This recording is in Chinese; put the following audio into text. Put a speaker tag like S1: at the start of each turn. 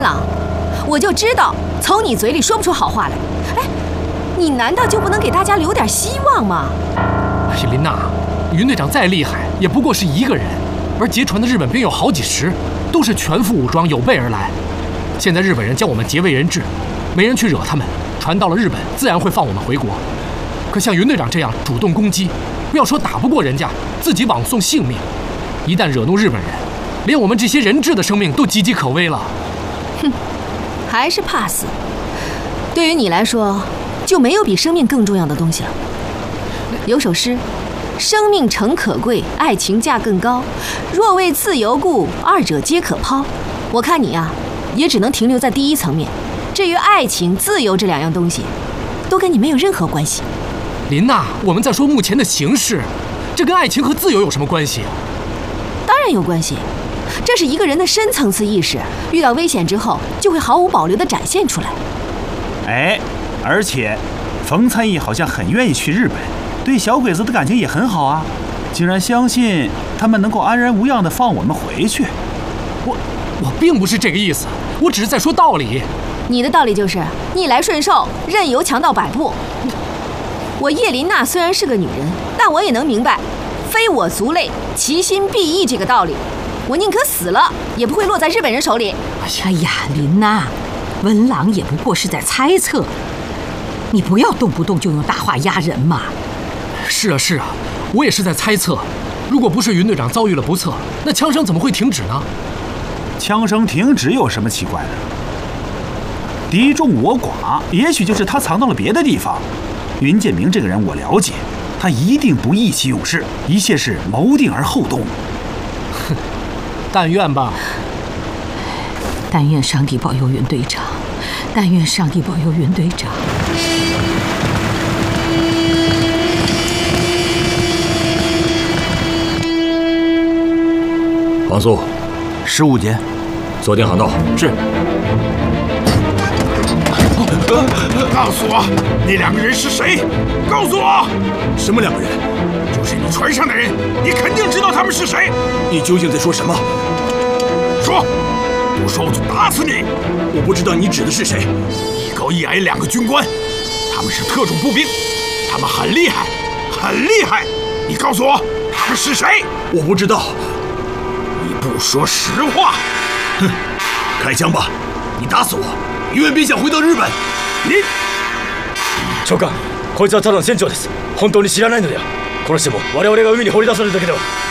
S1: 郎，我就知道从你嘴里说不出好话来。哎，你难道就不能给大家留点希望吗？
S2: 哎，琳娜，云队长再厉害，也不过是一个人，而劫船的日本兵有好几十，都是全副武装，有备而来。现在日本人将我们劫为人质，没人去惹他们，船到了日本，自然会放我们回国。可像云队长这样主动攻击，不要说打不过人家，自己枉送性命，一旦惹怒日本人，连我们这些人质的生命都岌岌可危了。
S1: 哼，还是怕死。对于你来说，就没有比生命更重要的东西了。有首诗：生命诚可贵，爱情价更高。若为自由故，二者皆可抛。我看你啊，也只能停留在第一层面。至于爱情、自由这两样东西，都跟你没有任何关系。
S2: 琳娜，我们在说目前的形势，这跟爱情和自由有什么关系？
S1: 当然有关系，这是一个人的深层次意识，遇到危险之后就会毫无保留地展现出来。
S3: 哎，而且冯参议好像很愿意去日本，对小鬼子的感情也很好啊，竟然相信他们能够安然无恙地放我们回去。
S2: 我并不是这个意思，我只是在说道理。
S1: 你的道理就是逆来顺受，任由强盗摆布。我叶琳娜虽然是个女人，但我也能明白非我族类，其心必异这个道理。我宁可死了，也不会落在日本人手里。
S4: 哎呀，琳娜，文郎也不过是在猜测，你不要动不动就用大话压人嘛。
S2: 是啊，我也是在猜测。如果不是云队长遭遇了不测，那枪声怎么会停止呢？
S3: 枪声停止有什么奇怪的？敌众我寡，也许就是他藏到了别的地方。云建明这个人我了解，他一定不意气用事，一切是谋定而后动。
S2: 哼，但愿吧。
S4: 但愿上帝保佑云队长，但愿上帝保佑云队长。
S5: 黄苏，
S3: 十五间，
S5: 锁定航道。
S3: 是。
S6: 告诉我，那两个人是谁？告诉我！
S5: 什么两个人？
S6: 就是你船上的人，你肯定知道他们是谁。
S5: 你究竟在说什么？
S6: 说，不说我就打死你！
S5: 我不知道你指的是谁。
S6: 一高一矮两个军官，他们是特种步兵，他们很厉害，很厉害。你告诉我，他们是谁？
S5: 我不知道。
S6: 你不说实话。
S5: 哼，开枪吧！你打死我，永远别想回到日本。
S6: 你，
S7: 長官、こいつはただの船長です。本当に知らないのでは。殺しても我々が海に放り出されるだけでは。